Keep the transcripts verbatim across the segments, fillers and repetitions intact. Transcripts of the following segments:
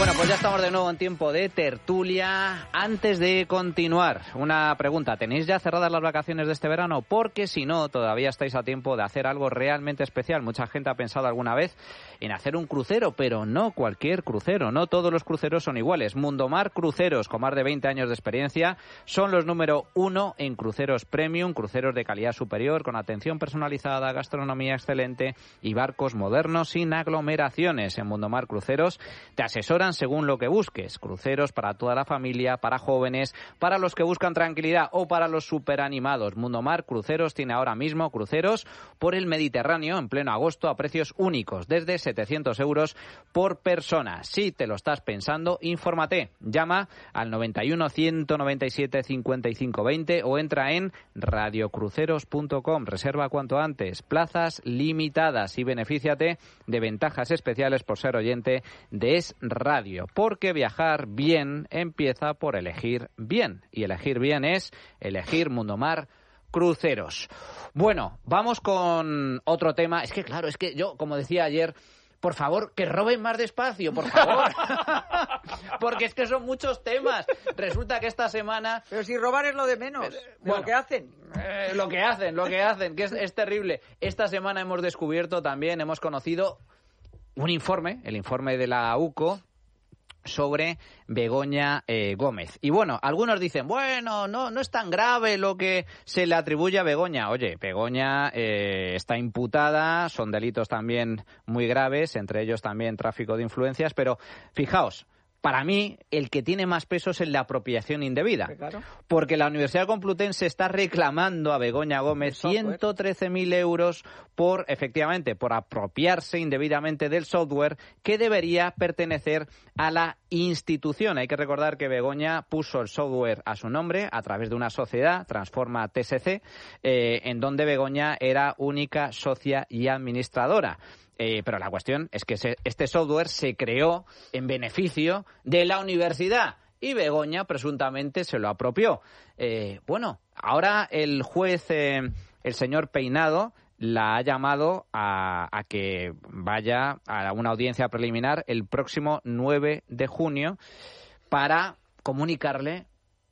Bueno, pues ya estamos de nuevo en tiempo de tertulia. Antes de continuar, una pregunta. ¿Tenéis ya cerradas las vacaciones de este verano? Porque si no, todavía estáis a tiempo de hacer algo realmente especial. Mucha gente ha pensado alguna vez en hacer un crucero, pero no cualquier crucero. No todos los cruceros son iguales. Mundomar Cruceros, con más de veinte años de experiencia, son los número uno en cruceros premium, cruceros de calidad superior, con atención personalizada, gastronomía excelente y barcos modernos sin aglomeraciones. En Mundomar Cruceros te asesoran según lo que busques. Cruceros para toda la familia, para jóvenes, para los que buscan tranquilidad o para los superanimados. Mundomar Cruceros tiene ahora mismo cruceros por el Mediterráneo en pleno agosto a precios únicos, desde setecientos euros por persona. Si te lo estás pensando, infórmate. Llama al noventa y uno, ciento noventa y siete, cincuenta y cinco veinte o entra en radiocruceros punto com. Reserva cuanto antes. Plazas limitadas y benefíciate de ventajas especiales por ser oyente de Es Radio. Porque viajar bien empieza por elegir bien. Y elegir bien es elegir Mundomar Cruceros. Bueno, vamos con otro tema. Es que claro, es que yo, como decía ayer, por favor, que roben más despacio, por favor. Porque es que son muchos temas. Resulta que esta semana... Pero si robar es lo de menos, de bueno, lo que hacen. Eh, lo que hacen, lo que hacen, que es, es terrible. Esta semana hemos descubierto también, hemos conocido un informe, el informe de la U C O, sobre Begoña eh, Gómez. Y bueno, algunos dicen, bueno, no no es tan grave lo que se le atribuye a Begoña. Oye, Begoña eh, está imputada, son delitos también muy graves, entre ellos también tráfico de influencias, pero fijaos, para mí, el que tiene más peso es el de apropiación indebida. Claro. Porque la Universidad Complutense está reclamando a Begoña Gómez ciento trece mil euros por, efectivamente, por apropiarse indebidamente del software que debería pertenecer a la institución. Hay que recordar que Begoña puso el software a su nombre a través de una sociedad, Transforma T S C, eh, en donde Begoña era única socia y administradora. Eh, pero la cuestión es que se, este software se creó en beneficio de la universidad y Begoña presuntamente se lo apropió. Eh, bueno, ahora el juez, eh, el señor Peinado, la ha llamado a, a que vaya a una audiencia preliminar el próximo nueve de junio para comunicarle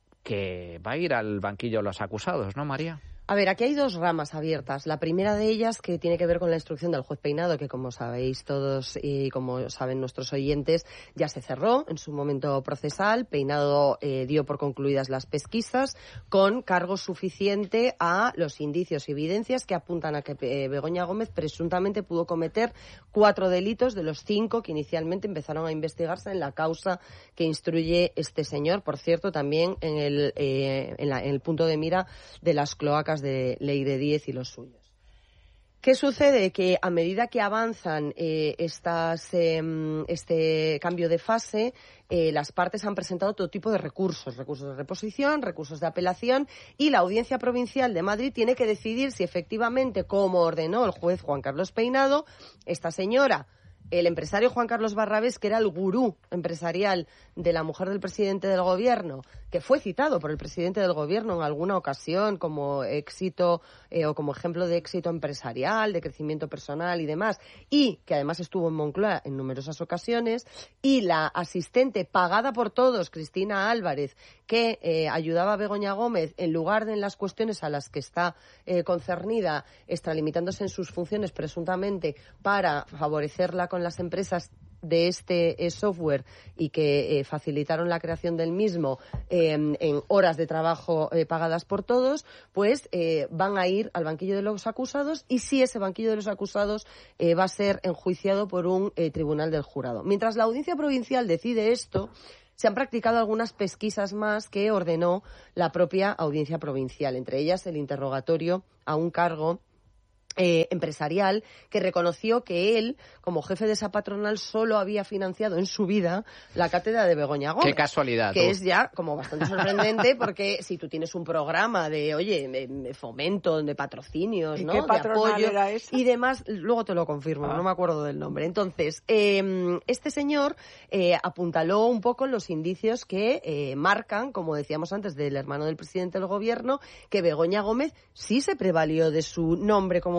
que va a ir al banquillo de los acusados, ¿no, María? A ver, aquí hay dos ramas abiertas. La primera de ellas, que tiene que ver con la instrucción del juez Peinado, que como sabéis todos y como saben nuestros oyentes, ya se cerró en su momento procesal. Peinado eh, dio por concluidas las pesquisas con cargo suficiente a los indicios y evidencias que apuntan a que eh, Begoña Gómez presuntamente pudo cometer cuatro delitos de los cinco que inicialmente empezaron a investigarse en la causa que instruye este señor. Por cierto, también en el, eh, en la, en el punto de mira de las cloacas de Leire Díez y los suyos. ¿Qué sucede? Que a medida que avanzan eh, estas, eh, este cambio de fase, eh, las partes han presentado todo tipo de recursos, recursos de reposición, recursos de apelación, y la Audiencia Provincial de Madrid tiene que decidir si efectivamente, como ordenó el juez Juan Carlos Peinado, esta señora, el empresario Juan Carlos Barrabés, que era el gurú empresarial de la mujer del presidente del gobierno, que fue citado por el presidente del gobierno en alguna ocasión como éxito eh, o como ejemplo de éxito empresarial, de crecimiento personal y demás, y que además estuvo en Moncloa en numerosas ocasiones, y la asistente pagada por todos, Cristina Álvarez, que eh, ayudaba a Begoña Gómez en lugar de en las cuestiones a las que está eh, concernida, extralimitándose en sus funciones presuntamente para favorecerla con las empresas de este eh, software y que eh, facilitaron la creación del mismo eh, en horas de trabajo eh, pagadas por todos, pues eh, van a ir al banquillo de los acusados, y si ese banquillo de los acusados eh, va a ser enjuiciado por un eh, tribunal del jurado. Mientras la Audiencia Provincial decide esto, se han practicado algunas pesquisas más que ordenó la propia Audiencia Provincial, entre ellas el interrogatorio a un cargo Eh, empresarial que reconoció que él, como jefe de esa patronal, solo había financiado en su vida la cátedra de Begoña Gómez. Qué casualidad. Que tú. es ya como bastante sorprendente, porque si tú tienes un programa de, oye, de fomento, de patrocinios, ¿Y ¿no? qué de patronal apoyo era esa? y demás, luego te lo confirmo, ah. no me acuerdo del nombre. Entonces, eh, este señor eh, apuntaló un poco los indicios que eh, marcan, como decíamos antes, del hermano del presidente del gobierno, que Begoña Gómez sí se prevalió de su nombre como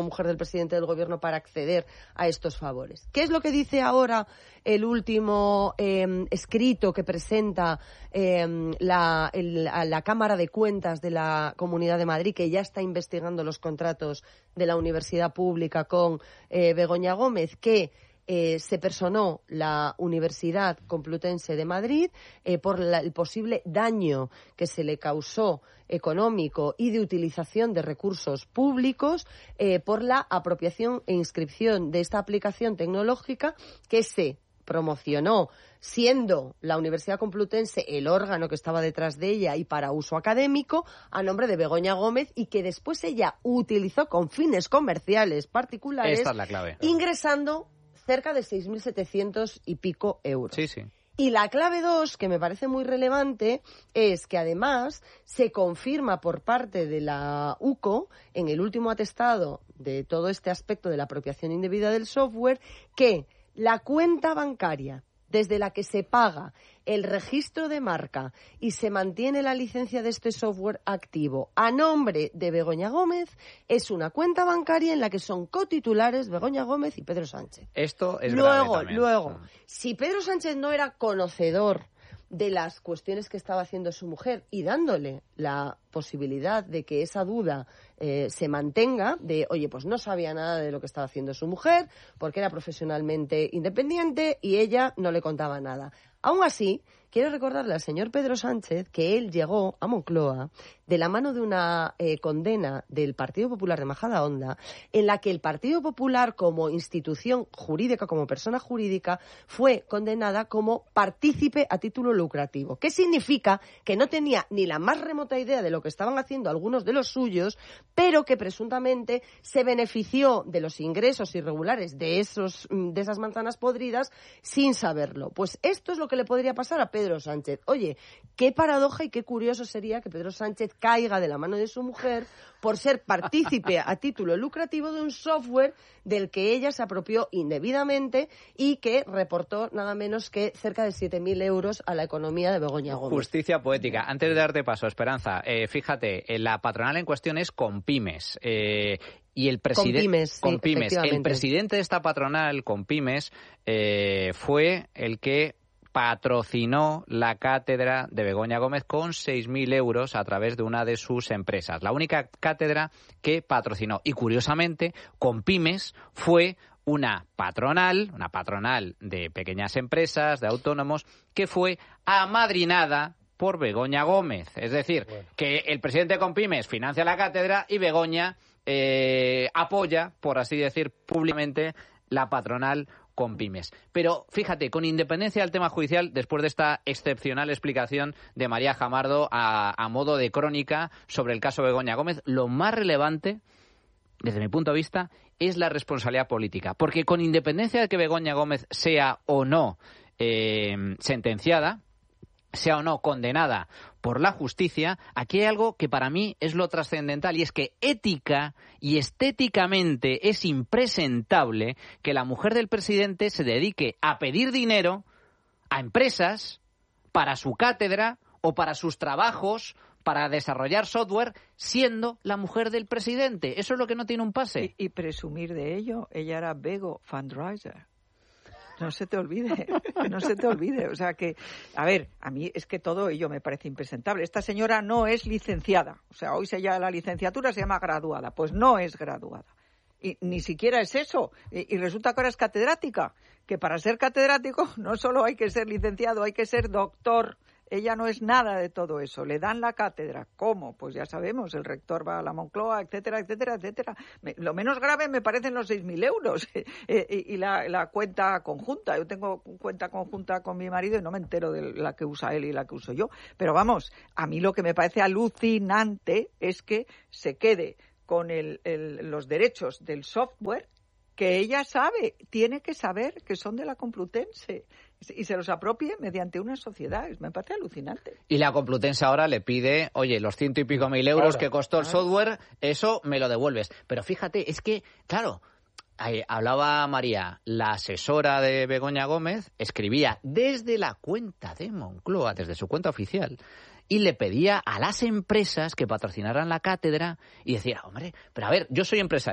como mujer del presidente del gobierno para acceder a estos favores. ¿Qué es lo que dice ahora el último eh, escrito que presenta eh, la, el, la Cámara de Cuentas de la Comunidad de Madrid, que ya está investigando los contratos de la universidad pública con eh, Begoña Gómez, que Eh, se personó la Universidad Complutense de Madrid eh, por la, el posible daño que se le causó económico y de utilización de recursos públicos eh, por la apropiación e inscripción de esta aplicación tecnológica que se promocionó siendo la Universidad Complutense el órgano que estaba detrás de ella y para uso académico, a nombre de Begoña Gómez, y que después ella utilizó con fines comerciales particulares. Esta es la clave. Ingresando cerca de seis mil setecientos y pico euros. Sí, sí. Y la clave dos, que me parece muy relevante, es que además se confirma por parte de la U C O, en el último atestado de todo este aspecto de la apropiación indebida del software, que la cuenta bancaria desde la que se paga el registro de marca y se mantiene la licencia de este software activo a nombre de Begoña Gómez es una cuenta bancaria en la que son cotitulares Begoña Gómez y Pedro Sánchez. Esto es luego, grave también. Luego, si Pedro Sánchez no era conocedor de las cuestiones que estaba haciendo su mujer y dándole la posibilidad de que esa duda eh, se mantenga, de, oye, pues no sabía nada de lo que estaba haciendo su mujer, porque era profesionalmente independiente y ella no le contaba nada. Aún así, quiero recordarle al señor Pedro Sánchez que él llegó a Moncloa de la mano de una eh, condena del Partido Popular de Majadahonda, en la que el Partido Popular, como institución jurídica, como persona jurídica, fue condenada como partícipe a título lucrativo. ¿Qué significa? Que no tenía ni la más remota idea de lo que estaban haciendo algunos de los suyos, pero que presuntamente se benefició de los ingresos irregulares de, esos, de esas manzanas podridas sin saberlo. Pues esto es lo que le podría pasar a Pedro Sánchez. Oye, qué paradoja y qué curioso sería que Pedro Sánchez caiga de la mano de su mujer por ser partícipe a título lucrativo de un software del que ella se apropió indebidamente y que reportó nada menos que cerca de siete mil euros a la economía de Begoña Gómez. Justicia poética. Antes de darte paso, Esperanza, eh, fíjate, la patronal en cuestión es Compymes. Eh, Y el presidente, Compymes, sí, Compymes, el presidente de esta patronal, Compymes, eh, fue el que patrocinó la cátedra de Begoña Gómez con seis mil euros a través de una de sus empresas. La única cátedra que patrocinó. Y curiosamente, Compymes fue una patronal, una patronal de pequeñas empresas, de autónomos, que fue amadrinada por Begoña Gómez. Es decir, bueno, que el presidente de Compymes financia la cátedra y Begoña eh, apoya, por así decir, públicamente la patronal Compymes. Pero fíjate, con independencia del tema judicial, después de esta excepcional explicación de María Jamardo a, a modo de crónica sobre el caso Begoña Gómez, lo más relevante, desde mi punto de vista, es la responsabilidad política. Porque con independencia de que Begoña Gómez sea o no eh, sentenciada, sea o no condenada por la justicia, aquí hay algo que para mí es lo trascendental, y es que ética y estéticamente es impresentable que la mujer del presidente se dedique a pedir dinero a empresas para su cátedra o para sus trabajos, para desarrollar software, siendo la mujer del presidente. Eso es lo que no tiene un pase. Y, y presumir de ello, ella era Bego Fundraiser. No se te olvide, no se te olvide. O sea que, a ver, a mí es que todo ello me parece impresentable. Esta señora no es licenciada. O sea, hoy se llama la licenciatura, se llama graduada. Pues no es graduada. Y ni siquiera es eso. Y, y resulta que ahora es catedrática. Que para ser catedrático no solo hay que ser licenciado, hay que ser doctor. Ella no es nada de todo eso. Le dan la cátedra. ¿Cómo? Pues ya sabemos, el rector va a la Moncloa, etcétera, etcétera, etcétera. Me, lo menos grave me parecen los seis mil euros eh, y, y la, la cuenta conjunta. Yo tengo cuenta conjunta con mi marido y no me entero de la que usa él y la que uso yo. Pero vamos, a mí lo que me parece alucinante es que se quede con el, el, los derechos del software que ella sabe, tiene que saber que son de la Complutense y se los apropie mediante una sociedad. Me parece alucinante. Y la Complutense ahora le pide, oye, los ciento y pico mil euros ahora, que costó el ahora. software, eso me lo devuelves. Pero fíjate, es que, claro, ahí hablaba María, la asesora de Begoña Gómez escribía desde la cuenta de Moncloa, desde su cuenta oficial, y le pedía a las empresas que patrocinaran la cátedra y decía, hombre, pero a ver, yo soy empresario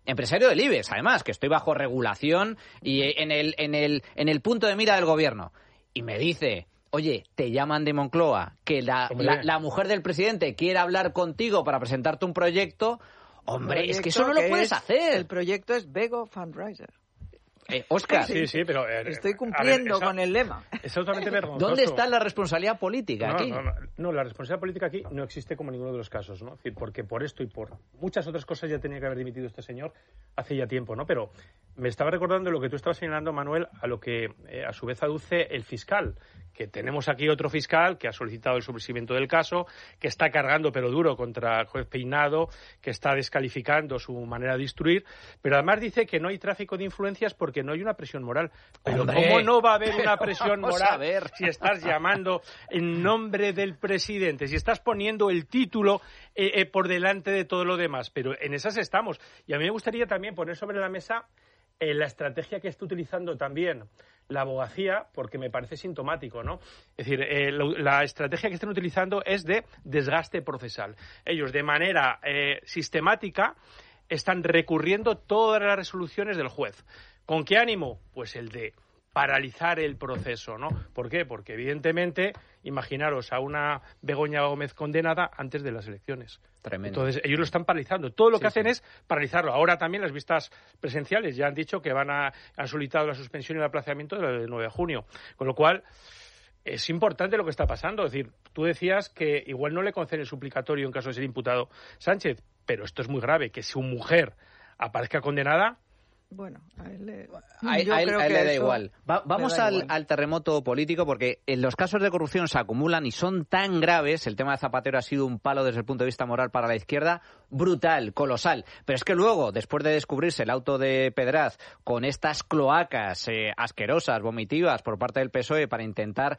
empresario del IBEX, además, que estoy bajo regulación y en el, en el, en el punto de mira del gobierno. Y me dice, oye, te llaman de Moncloa, que la, la, la mujer del presidente quiere hablar contigo para presentarte un proyecto. Hombre, proyecto es que eso no lo puedes es, hacer. El proyecto es Bego Fundraiser. Eh, Oscar. Sí, sí, pero... Eh, Estoy cumpliendo ver, esa, con el lema. Es totalmente vergonzoso. ¿Dónde está la responsabilidad política no, aquí? No, no, no, la responsabilidad política aquí no existe como en ninguno de los casos, ¿no? Es decir, porque por esto y por muchas otras cosas ya tenía que haber dimitido este señor hace ya tiempo, ¿no? Pero me estaba recordando lo que tú estabas señalando, Manuel, a lo que eh, a su vez aduce el fiscal, que tenemos aquí otro fiscal que ha solicitado el sobreseimiento del caso, que está cargando pero duro contra el juez Peinado, que está descalificando su manera de instruir, pero además dice que no hay tráfico de influencias porque no hay una presión moral. Pero Hombre, ¿cómo no va a haber una presión moral ver. si estás llamando en nombre del presidente, si estás poniendo el título eh, eh, por delante de todo lo demás? Pero en esas estamos. Y a mí me gustaría también poner sobre la mesa eh, la estrategia que está utilizando también la abogacía, porque me parece sintomático, ¿no? Es decir, eh, la, la estrategia que están utilizando es de desgaste procesal. Ellos, de manera eh, sistemática, están recurriendo todas las resoluciones del juez. ¿Con qué ánimo? Pues el de paralizar el proceso, ¿no? ¿Por qué? Porque, evidentemente, imaginaros a una Begoña Gómez condenada antes de las elecciones. Tremendo. Entonces, ellos lo están paralizando. Todo lo sí, que hacen sí. es paralizarlo. Ahora también las vistas presenciales ya han dicho que van a han solicitado la suspensión y el aplazamiento del nueve de junio. Con lo cual, es importante lo que está pasando. Es decir, tú decías que igual no le conceden el suplicatorio en caso de ser imputado Sánchez, pero esto es muy grave, que su mujer aparezca condenada. Bueno, a él le, a él, yo a él, creo a él que le da igual. Va, vamos da al, igual. al terremoto político, porque en los casos de corrupción se acumulan y son tan graves. El tema de Zapatero ha sido un palo desde el punto de vista moral para la izquierda brutal, colosal. Pero es que luego, después de descubrirse el auto de Pedraz con estas cloacas eh, asquerosas, vomitivas por parte del P S O E para intentar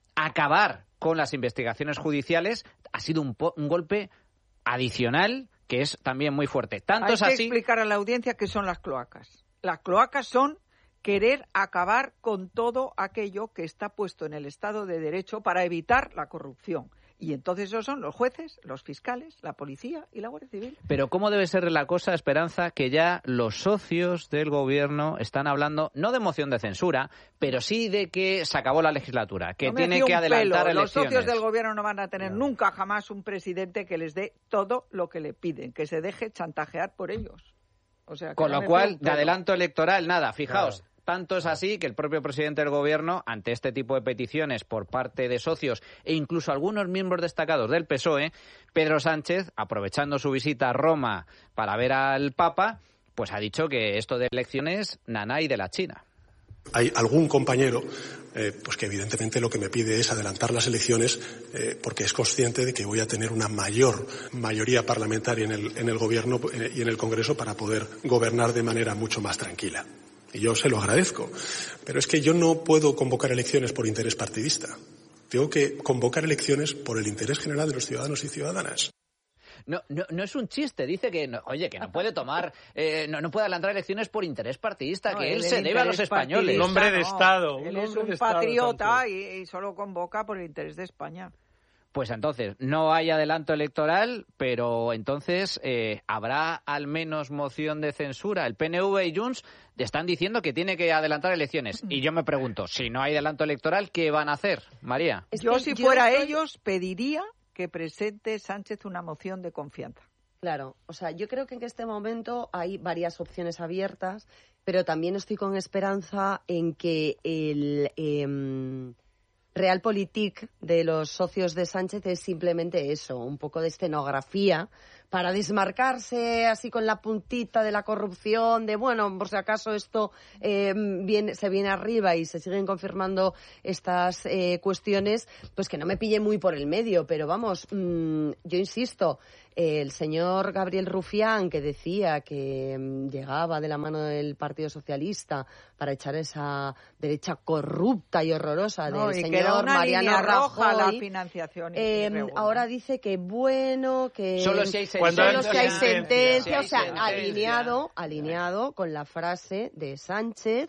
acabar con las investigaciones judiciales, ha sido un, po- un golpe adicional que es también muy fuerte. Tanto Hay es que así... explicar a la audiencia qué son las cloacas. Las cloacas son querer acabar con todo aquello que está puesto en el Estado de Derecho para evitar la corrupción. Y entonces esos son los jueces, los fiscales, la policía y la Guardia Civil. Pero ¿cómo debe ser la cosa, Esperanza, que ya los socios del gobierno están hablando, no de moción de censura, pero sí de que se acabó la legislatura, que no me tiene fío que un adelantar pelo. elecciones? Los socios del gobierno no van a tener No. nunca jamás un presidente que les dé todo lo que le piden, que se deje chantajear por ellos. O sea, que Con no lo me cual, fío un de pelo. adelanto electoral, nada, fijaos. Claro. Tanto es así que el propio presidente del gobierno, ante este tipo de peticiones por parte de socios e incluso algunos miembros destacados del P S O E, Pedro Sánchez, aprovechando su visita a Roma para ver al Papa, pues ha dicho que esto de elecciones, nanay de la China. Hay algún compañero eh, pues que evidentemente lo que me pide es adelantar las elecciones eh, porque es consciente de que voy a tener una mayor mayoría parlamentaria en el, en el gobierno eh, y en el Congreso para poder gobernar de manera mucho más tranquila. Y yo se lo agradezco. Pero es que yo no puedo convocar elecciones por interés partidista. Tengo que convocar elecciones por el interés general de los ciudadanos y ciudadanas. No, no, no es un chiste, dice que, no, oye, que no puede tomar, eh, no, no puede adelantar elecciones por interés partidista, No, que él el se debe a los interés españoles. Un hombre de no. Estado, un Él es hombre un de Estado, patriota Sánchez. y, y solo convoca por el interés de España. Pues entonces, no hay adelanto electoral, pero entonces eh, habrá al menos moción de censura. El P N V y Junts están diciendo que tiene que adelantar elecciones. Y yo me pregunto, si no hay adelanto electoral, ¿qué van a hacer, María? Es Yo, que si yo fuera estoy- ellos, pediría que presente Sánchez una moción de confianza. Claro, o sea, yo creo que en este momento hay varias opciones abiertas, pero también estoy con esperanza en que el eh, Realpolitik de los socios de Sánchez es simplemente eso, un poco de escenografía para desmarcarse así con la puntita de la corrupción, de bueno, por si acaso esto eh, viene, se viene arriba y se siguen confirmando estas eh, cuestiones, pues que no me pille muy por el medio, pero vamos, mmm, yo insisto, eh, el señor Gabriel Rufián, que decía que mmm, llegaba de la mano del Partido Socialista para echar esa derecha corrupta y horrorosa No, del y señor que era una Mariano línea roja Rajoy, la financiación eh, irregular. ahora dice que bueno, que Solo si hay Cuando solo hay si hay sentencia. sentencia, Si o sea, hay sentencia. alineado, alineado con la frase de Sánchez,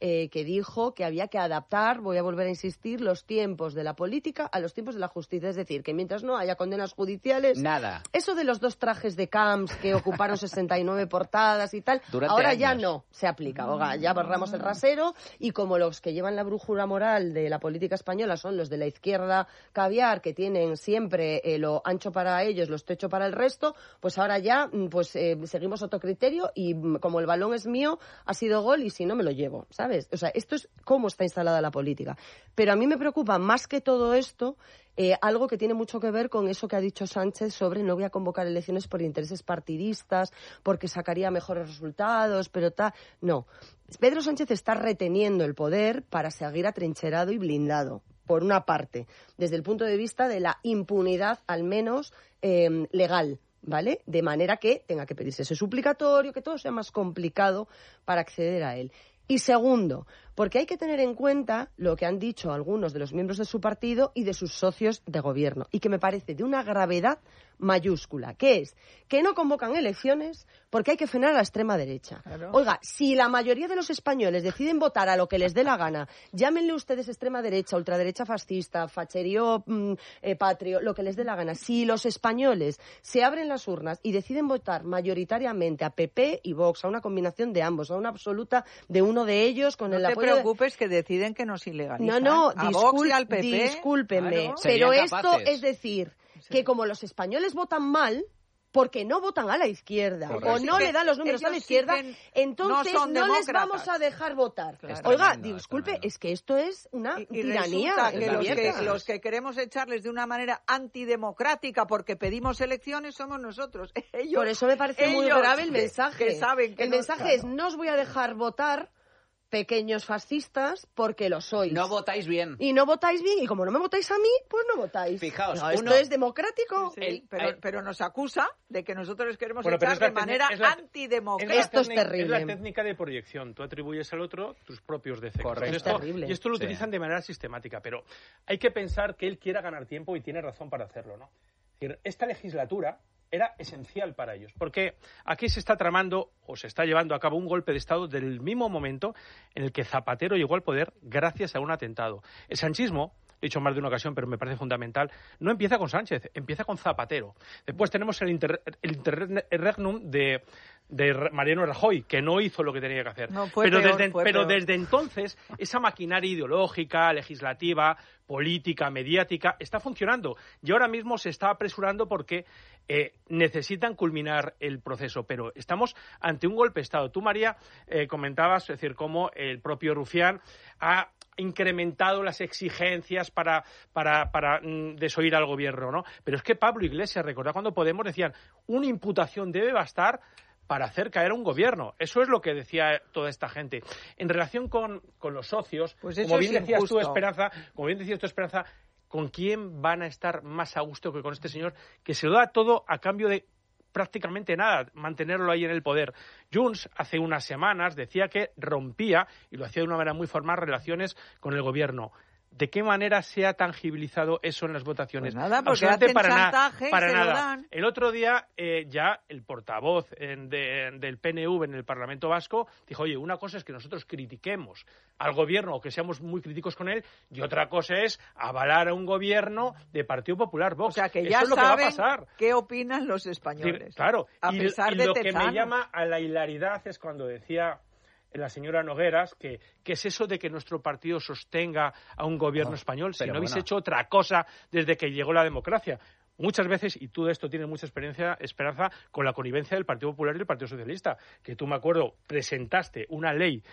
eh, que dijo que había que adaptar, voy a volver a insistir, los tiempos de la política a los tiempos de la justicia. Es decir, que mientras no haya condenas judiciales... Nada. Eso de los dos trajes de Camps que ocuparon sesenta y nueve portadas y tal, Durante ahora años. ya no se aplica. Oiga, ya borramos el rasero y como los que llevan la brújula moral de la política española son los de la izquierda caviar, que tienen siempre eh, lo ancho para ellos, lo estrecho para el resto, pues ahora ya pues eh, seguimos otro criterio y como el balón es mío, ha sido gol y si no me lo llevo, ¿sabes? O sea, esto es cómo está instalada la política. Pero a mí me preocupa más que todo esto Eh, algo que tiene mucho que ver con eso que ha dicho Sánchez sobre no voy a convocar elecciones por intereses partidistas, porque sacaría mejores resultados, pero tal. No. Pedro Sánchez está reteniendo el poder para seguir atrincherado y blindado, por una parte, desde el punto de vista de la impunidad, al menos eh, legal, ¿vale? De manera que tenga que pedirse ese suplicatorio, que todo sea más complicado para acceder a él. Y segundo, porque hay que tener en cuenta lo que han dicho algunos de los miembros de su partido y de sus socios de gobierno, y que me parece de una gravedad mayúscula, que es que no convocan elecciones porque hay que frenar a la extrema derecha. Claro. Oiga, si la mayoría de los españoles deciden votar a lo que les dé la gana, llámenle ustedes extrema derecha, ultraderecha fascista, facherío mm, eh, patrio, lo que les dé la gana. Si los españoles se abren las urnas y deciden votar mayoritariamente a P P y Vox, a una combinación de ambos, a una absoluta de uno de ellos con no el te apoyo... preocupes que deciden que nos ilegalizan. No, no, a discul- Vox y al P P. discúlpenme, Claro. pero Serían esto capaces. es decir que como los españoles votan mal, porque no votan a la izquierda Correcto. o no Sí le dan los números a la ellos izquierda, sí que entonces no son no les demócratas. vamos a dejar votar. Claro. Oiga, Es tremendo, disculpe, es tremendo. es que esto es una Y, y tiranía. resulta que en los, que abierta. los que queremos echarles de una manera antidemocrática porque pedimos elecciones somos nosotros. Ellos, Por eso me parece muy ellos grave el que- mensaje. que saben que el no- mensaje claro. es no os voy a dejar votar, pequeños fascistas, porque lo sois. No votáis bien. Y no votáis bien, y como no me votáis a mí, pues no votáis. Fijaos, No, ¿esto uno- es democrático? Sí, El- pero, el- pero nos acusa de que nosotros les queremos Bueno, pero echar es la de técnica- manera es la- antidemocrática. Esto es técnica- terrible. Es la técnica de proyección. Tú atribuyes al otro tus propios defectos. Correcto. Es Esto- terrible. Y esto lo Sí. utilizan de manera sistemática, pero hay que pensar que él quiera ganar tiempo y tiene razón para hacerlo, ¿no? Es decir, esta legislatura era esencial para ellos, porque aquí se está tramando o se está llevando a cabo un golpe de Estado del mismo momento en el que Zapatero llegó al poder gracias a un atentado. El sanchismo, he dicho más de una ocasión, pero me parece fundamental, no empieza con Sánchez, empieza con Zapatero. Después tenemos el, inter, el interregnum de, de Mariano Rajoy, que no hizo lo que tenía que hacer. No, fue pero, peor, desde, fue pero peor. desde entonces, esa maquinaria ideológica, legislativa, política, mediática, está funcionando. Y ahora mismo se está apresurando porque eh, necesitan culminar el proceso. Pero estamos ante un golpe de Estado. Tú, María, eh, comentabas, es decir, cómo el propio Rufián ha incrementado las exigencias para, para, para mm, desoír al gobierno, ¿no? Pero es que Pablo Iglesias, recordad cuando Podemos decían, una imputación debe bastar para hacer caer a un gobierno. Eso es lo que decía toda esta gente. En relación con, con los socios, Pues eso como bien es decías tú, injusto. Esperanza, como bien decías tú, Esperanza, ¿con quién van a estar más a gusto que con este señor que se lo da todo a cambio de prácticamente nada, mantenerlo ahí en el poder? Junts hace unas semanas decía que rompía, y lo hacía de una manera muy formal, relaciones con el gobierno. ¿De qué manera se ha tangibilizado eso en las votaciones? Pues nada, porque Absolutamente hacen para nada, chantaje y para se lo nada. dan. El otro día eh, ya el portavoz eh, de- del P N V en el Parlamento Vasco dijo, oye, una cosa es que nosotros critiquemos al gobierno o que seamos muy críticos con él, y otra cosa es avalar a un gobierno de Partido Popular Vox. O sea, que Eso ya es lo que va a saben pasar. qué opinan los Sí, españoles. claro, A y, pesar y de lo que me Tezano. llama a la hilaridad es cuando decía la señora Nogueras que, que es eso de que nuestro partido sostenga a un gobierno Oh, español si pero no habéis bueno. hecho otra cosa desde que llegó la democracia. Muchas veces, y tú de esto tienes mucha experiencia, Esperanza, con la connivencia del Partido Popular y del Partido Socialista, que tú, me acuerdo, presentaste una ley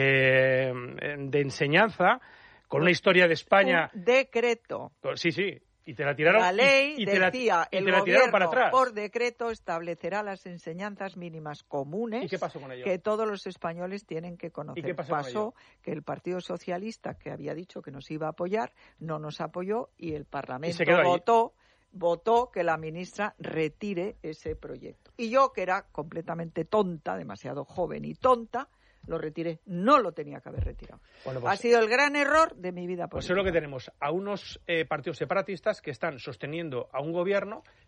eh, de enseñanza con una historia de España. Un decreto. con- Sí, sí. Y te la tiraron. La ley y, y te la, decía, y el te la tiraron gobierno para atrás. por decreto establecerá las enseñanzas mínimas comunes ¿Y qué pasó con ello? que todos los españoles tienen que conocer. ¿Y qué pasó con ello? que el Partido Socialista, que había dicho que nos iba a apoyar, no nos apoyó y el Parlamento quedó ahí. votó votó que la ministra retire ese proyecto. Y yo, que era completamente tonta, demasiado joven y tonta, lo retiré. No lo tenía que haber retirado. Bueno, pues- ha sido el gran error de mi vida Pues política. es lo que tenemos, a unos eh, partidos separatistas que están sosteniendo a un gobierno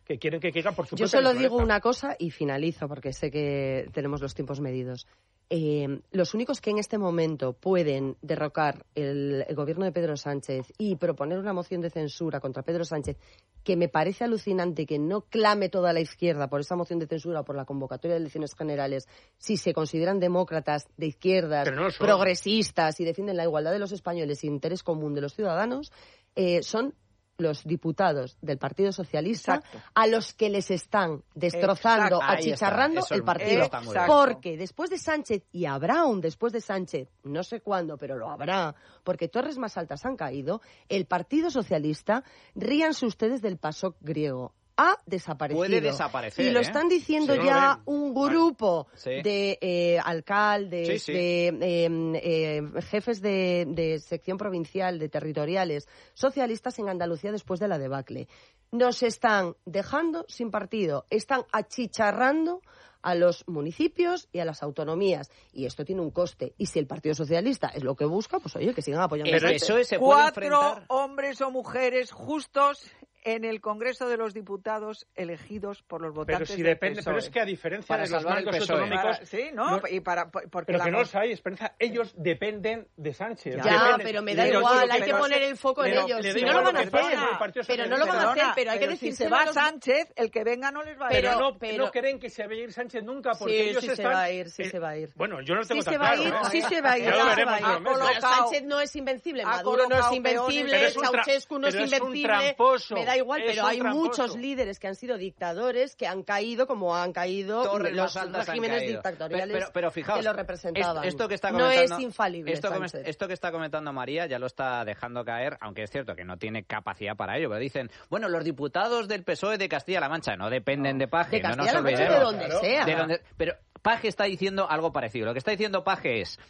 que quieren que caigan por su Yo propia solo digo naturaleza. una cosa y finalizo, porque sé que tenemos los tiempos medidos. Eh, los únicos que en este momento pueden derrocar el, el gobierno de Pedro Sánchez y proponer una moción de censura contra Pedro Sánchez, que me parece alucinante que no clame toda la izquierda por esa moción de censura o por la convocatoria de elecciones generales, si se consideran demócratas, de izquierdas, Pero no lo son. progresistas y defienden la igualdad de los españoles y el interés común de los ciudadanos, eh, son los diputados del Partido Socialista Exacto. a los que les están destrozando, Exacto. Ahí achicharrando está. Eso el partido. está muy bien. Porque después de Sánchez, y habrá aún después de Sánchez, no sé cuándo, pero lo habrá, porque torres más altas han caído, el Partido Socialista, ríanse ustedes del PASOK griego. Ha desaparecido. Puede desaparecer, Y lo ¿eh? están diciendo Sí, no lo ya ven. un grupo Sí. de eh, alcaldes, Sí, sí. de eh, eh, jefes de, de sección provincial, de territoriales, socialistas en Andalucía después de la debacle. Nos están dejando sin partido, están achicharrando a los municipios y a las autonomías. Y esto tiene un coste. Y si el Partido Socialista es lo que busca, pues oye, que sigan apoyando. El a P Sánchez. S O E se puede Cuatro enfrentar... hombres o mujeres justos en el Congreso de los Diputados elegidos por los Pero votantes si del depende, P S O E. pero es que a diferencia Para de los salvar el marcos P S O E. autonómicos, Para- sí, ¿no? no- y para, porque pero la que no mo- los hay, Esperanza, ellos dependen de Sánchez. Ya, Dependen. pero me da Pero igual, lo hay que que pasa- poner el foco en pero ellos. le da Si no igual lo van a que pase hacer, con el Partido pero no lo van a Socialista. hacer, pero hay que pero si decirse se va Sánchez, el que venga no les va a Pero, Pero- no, pero- no creen que se va a ir Sánchez nunca, porque Sí, ellos sí se están... va a ir, sí eh, se va a ir. Bueno, yo no lo tengo Sí tan se va a claro, ir, ¿no? sí se va a ir, Ya lo sí se veremos va a ir. en unos meses. Ha Pero colocado- Sánchez no es invencible, ha Maduro no es colocado invencible, peones. Pero es un tra- Ceausescu no es pero es un invencible, tramposo, me da igual, es pero un hay tramposo. muchos líderes que han sido dictadores que han caído como han caído Torres los más altas han regímenes caído. dictatoriales Pero, pero fijaos, que lo representaban. Esto, esto que está no comentando, es infalible, esto, come- Sánchez. esto que está comentando María ya lo está dejando caer, aunque es cierto que no tiene capacidad para ello. Pero dicen, bueno, los diputados del P S O E de Castilla-La Mancha no dependen de Paje. De no nos Castilla-La Mancha, olvidemos. de donde Claro. sea. De donde- pero Paje está diciendo algo parecido. Lo que está diciendo Paje es,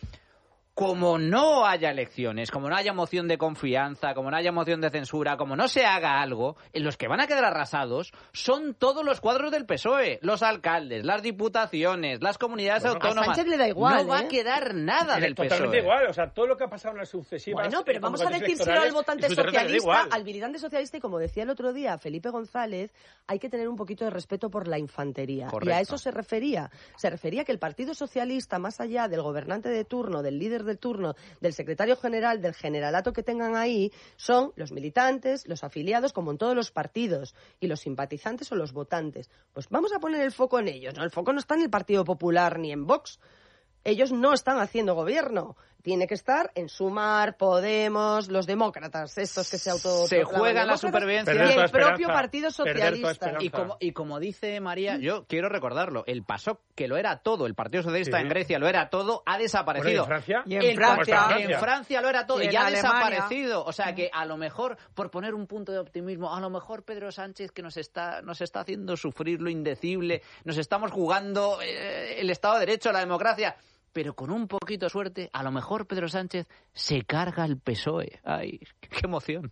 como no haya elecciones, como no haya moción de confianza, como no haya moción de censura, como no se haga algo, en los que van a quedar arrasados son todos los cuadros del P S O E, los alcaldes, las diputaciones, las comunidades Bueno, autónomas. a Sánchez le da igual, No va ¿eh? a quedar nada Es del P S O E. totalmente igual, o sea, todo lo que ha pasado en las sucesivas... Bueno, pero eh, vamos a convocatorias decírselo al electorales, votante y su territorio le da socialista, igual. al militante socialista, y como decía el otro día Felipe González, hay que tener un poquito de respeto por la infantería. Correcto. Y a eso se refería. Se refería que el Partido Socialista, más allá del gobernante de turno, del líder de turno, del secretario general, del generalato que tengan ahí, son los militantes, los afiliados, como en todos los partidos, y los simpatizantes o los votantes. Pues vamos a poner el foco en ellos, ¿no? El foco no está en el Partido Popular ni en Vox. Ellos no están haciendo gobierno. Tiene que estar en Sumar, Podemos, los demócratas, estos que se auto Se juegan la supervivencia. y Perder toda el propio esperanza, Partido perder toda Socialista. esperanza. Y como, y como dice María, yo quiero recordarlo, el PASOK, que lo era todo, el Partido Socialista Sí. en Grecia lo era todo, ha Bueno, ¿y desaparecido. en Francia? Y en El Francia. Pa- Francia. en Francia lo era todo Y y, en ya ha Alemania. desaparecido. O sea que a lo mejor, por poner un punto de optimismo, a lo mejor Pedro Sánchez, que nos está, nos está haciendo sufrir lo indecible, nos estamos jugando eh, el Estado de Derecho, la democracia. Pero con un poquito de suerte, a lo mejor Pedro Sánchez se carga el P S O E. ¡Ay, qué emoción!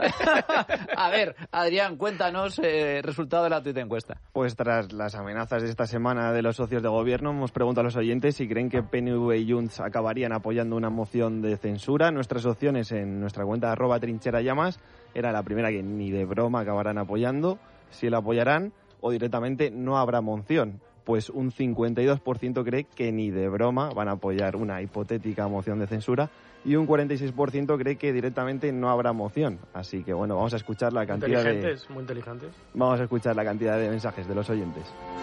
A ver, Adrián, cuéntanos el eh, resultado de la tuita encuesta. Pues tras las amenazas de esta semana de los socios de gobierno, hemos preguntado a los oyentes si creen que P N V y Junts acabarían apoyando una moción de censura. Nuestras opciones en nuestra cuenta arroba trinchera llamas era la primera que ni de broma acabarán apoyando, si la apoyarán o directamente no habrá moción. Pues un cincuenta y dos por ciento cree que ni de broma van a apoyar una hipotética moción de censura y un cuarenta y seis por ciento cree que directamente no habrá moción. Así que bueno, vamos a escuchar la cantidad de Inteligentes, muy inteligentes. vamos a escuchar la cantidad de mensajes de los oyentes.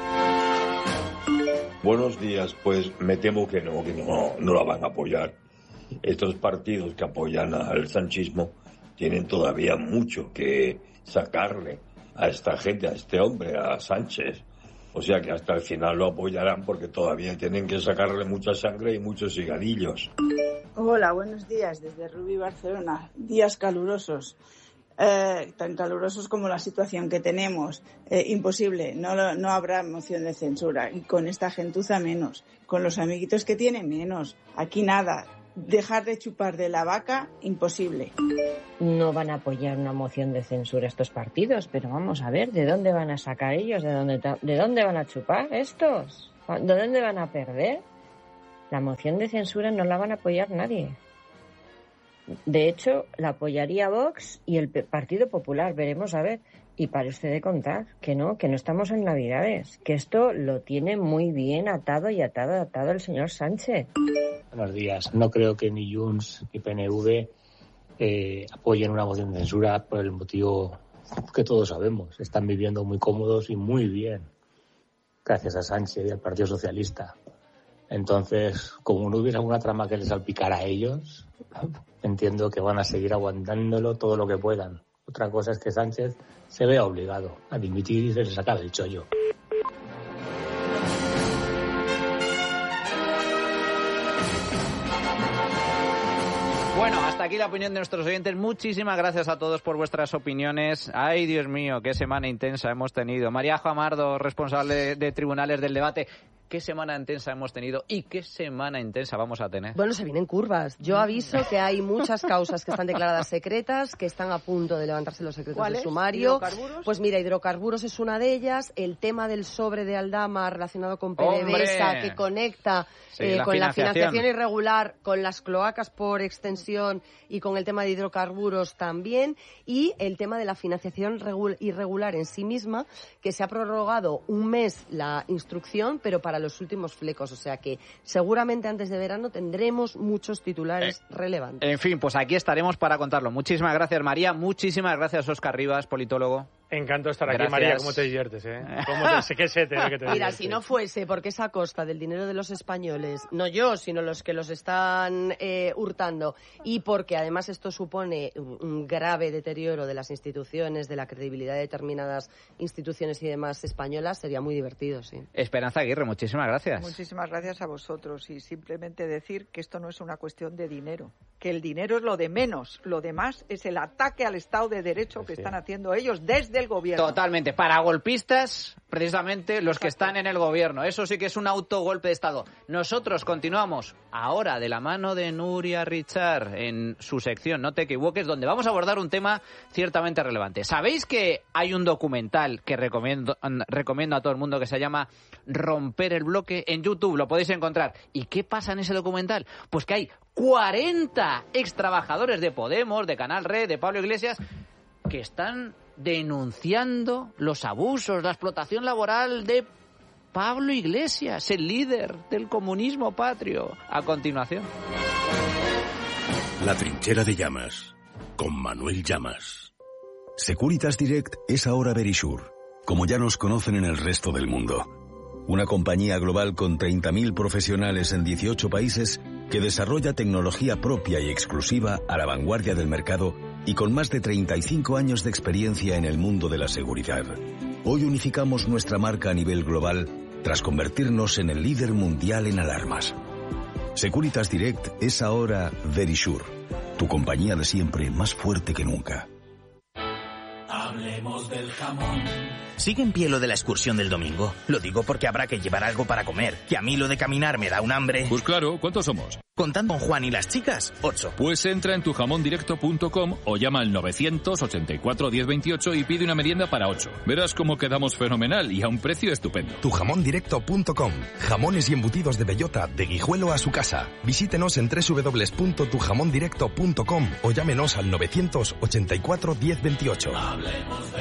Buenos días, pues me temo que no, que no, no la van a apoyar. Estos partidos que apoyan al sanchismo tienen todavía mucho que sacarle a esta gente, a este hombre, a Sánchez. O sea que hasta el final lo apoyarán porque todavía tienen que sacarle mucha sangre y muchos cigarrillos. Hola, buenos días desde Rubí, Barcelona. Días calurosos, eh, tan calurosos como la situación que tenemos. Eh, imposible, no, lo- no habrá moción de censura. Y con esta gentuza menos, con los amiguitos que tiene menos. Aquí nada. Dejar de chupar de la vaca, imposible. No van a apoyar una moción de censura estos partidos, pero vamos a ver, ¿de dónde van a sacar ellos? ¿De dónde, ta- de dónde van a chupar estos? ¿De dónde van a perder? La moción de censura no la van a apoyar nadie. De hecho, la apoyaría Vox y el P- Partido Popular, veremos a ver. Y para usted de contar, que no, que no estamos en Navidades, que esto lo tiene muy bien atado y atado, atado el señor Sánchez. Buenos días. No creo que ni Junts ni P N V eh, apoyen una moción de censura por el motivo que todos sabemos. Están viviendo muy cómodos y muy bien, gracias a Sánchez y al Partido Socialista. Entonces, como no hubiera una trama que les salpicara a ellos, entiendo que van a seguir aguantándolo todo lo que puedan. Otra cosa es que Sánchez se vea obligado a dimitir y se le saca del chollo. Bueno, hasta aquí la opinión de nuestros oyentes. Muchísimas gracias a todos por vuestras opiniones. Ay, Dios mío, qué semana intensa hemos tenido. María Amardo, responsable de, de Tribunales del Debate. ¿Qué semana intensa hemos tenido y qué semana intensa vamos a tener? Bueno, se vienen curvas. Yo aviso que hay muchas causas que están declaradas secretas, que están a punto de levantarse los secretos de sumario. ¿Hidrocarburos? Pues mira, hidrocarburos es una de ellas. El tema del sobre de Aldama relacionado con PDVSA, que conecta sí, eh, la con financiación. la financiación irregular, con las cloacas por extensión y con el tema de hidrocarburos también. Y el tema de la financiación irregular en sí misma, que se ha prorrogado un mes la instrucción, pero para los últimos flecos, o sea que seguramente antes de verano tendremos muchos titulares eh, relevantes. En fin, pues aquí estaremos para contarlo. Muchísimas gracias, María. Muchísimas gracias, Óscar Rivas, politólogo. Encantado estar aquí, Gracias. María. ¿Cómo te diviertes, eh? ¿Cómo te, sé que sé te, que te Mira, diviertes. si no fuese porque es a costa del dinero de los españoles, no yo, sino los que los están eh, hurtando, y porque además esto supone un grave deterioro de las instituciones, de la credibilidad de determinadas instituciones y demás españolas, sería muy divertido, sí. Esperanza Aguirre, muchísimas gracias. Muchísimas gracias a vosotros, y simplemente decir que esto no es una cuestión de dinero, que el dinero es lo de menos, lo demás es el ataque al Estado de Derecho que sí. están haciendo ellos desde el gobierno. Totalmente, para golpistas, precisamente los que están en el gobierno. Eso sí que es un autogolpe de Estado. Nosotros continuamos ahora de la mano de Nuria Richard en su sección No te equivoques, donde vamos a abordar un tema ciertamente relevante. ¿Sabéis que hay un documental que recomiendo, recomiendo a todo el mundo que se llama Romper el bloque? En YouTube lo podéis encontrar. ¿Y qué pasa en ese documental? Pues que hay cuarenta extrabajadores de Podemos, de Canal Red, de Pablo Iglesias, que están denunciando los abusos, la explotación laboral de Pablo Iglesias, el líder del comunismo patrio. A continuación. La trinchera de Llamas, con Manuel Llamas. Securitas Direct es ahora Verisure, como ya nos conocen en el resto del mundo. Una compañía global con treinta mil profesionales en dieciocho países que desarrolla tecnología propia y exclusiva a la vanguardia del mercado y con más de treinta y cinco años de experiencia en el mundo de la seguridad. Hoy unificamos nuestra marca a nivel global tras convertirnos en el líder mundial en alarmas. Securitas Direct es ahora Verisure, tu compañía de siempre más fuerte que nunca. Hablemos del jamón. ¿Sigue en pie lo de la excursión del domingo? Lo digo porque habrá que llevar algo para comer, que a mí lo de caminar me da un hambre. Pues claro, ¿cuántos somos? Contando con Juan y las chicas, ocho. Pues entra en tu jamón directo punto com o llama al novecientos ochenta y cuatro diez veintiocho y pide una merienda para ocho. Verás cómo quedamos fenomenal y a un precio estupendo. tu jamón directo punto com. Jamones y embutidos de bellota, de Guijuelo a su casa. Visítenos en doble u doble u doble u punto tu jamón directo punto com o llámenos al novecientos ochenta y cuatro diez veintiocho. Hablemos de